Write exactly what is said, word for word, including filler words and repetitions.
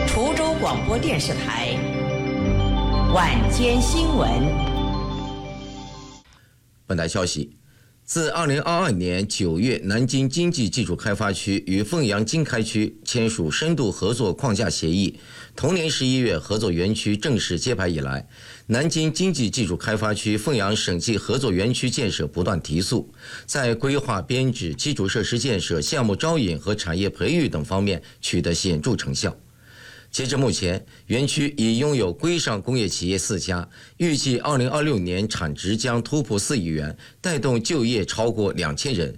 滁州广播电视台晚间新闻。 本台消息，自二零二二年九月，南京经济技术开发区与凤阳经开区签署深度合作框架协议，同年十一月合作园区正式揭牌以来，南京经济技术开发区凤阳省际合作园区建设不断提速，在规划编制、基础设施建设、项目招引和产业培育等方面取得显著成效。截至目前，园区已拥有规上工业企业四家，预计二零二六年产值将突破四亿元，带动就业超过两千人，